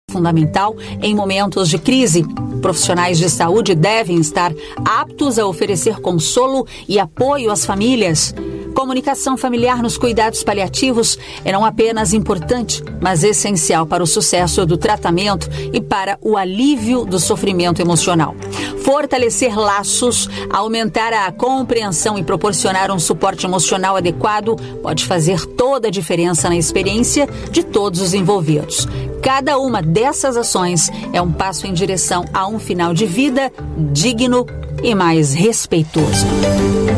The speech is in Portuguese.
fundamental em momentos de crise. Profissionais de saúde devem estar aptos a oferecer consolo e apoio às famílias. Comunicação familiar nos cuidados paliativos é não apenas importante, mas essencial para o sucesso do tratamento e para o alívio do sofrimento emocional. Fortalecer laços, aumentar a compreensão e proporcionar um suporte emocional adequado pode fazer toda a diferença na experiência de todos os envolvidos. Cada uma dessas ações é um passo em direção a um final de vida digno e mais respeitoso.